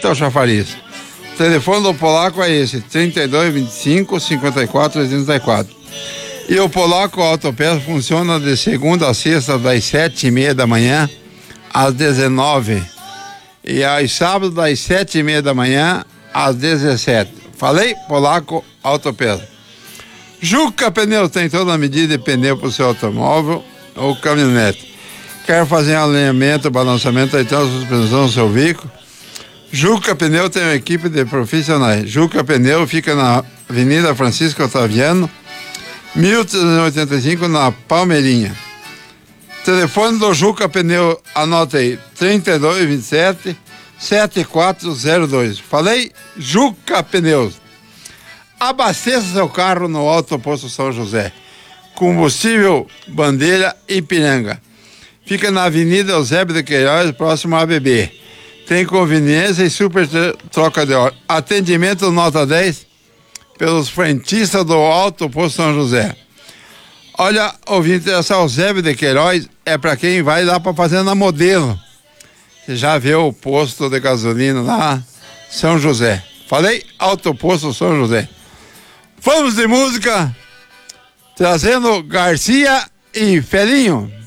até o chafariz. O telefone do Polaco é esse, 3225-5484. E o Polaco Autopeças funciona de segunda a sexta, das 7h30 da manhã às 19h. E aos sábados, das 7h30 da manhã às 17h. Falei? Polaco Autopeças. Juca Pneus tem toda a medida de pneu para o seu automóvel ou caminhonete. Quer fazer alinhamento, balançamento, então suspensão do seu veículo? Juca Pneu tem uma equipe de profissionais. Juca Pneu fica na Avenida Francisco Otaviano, 1385, na Palmeirinha. Telefone do Juca Pneu, anota aí, 3227-7402. Falei? Juca Pneus. Abasteça seu carro no Alto Posto São José. Combustível, Bandeira e Ipiranga. Fica na Avenida Eusébio de Queiroz, próximo à ABB. Tem conveniência e super troca de óleo. Atendimento nota 10 pelos frentistas do Alto Posto São José. Olha, ouvinte, essa Eusébio de Queiroz é para quem vai lá para Fazenda Modelo. Você já viu o posto de gasolina lá, São José. Falei? Alto Posto São José. Vamos de música, trazendo Garcia e Felinho.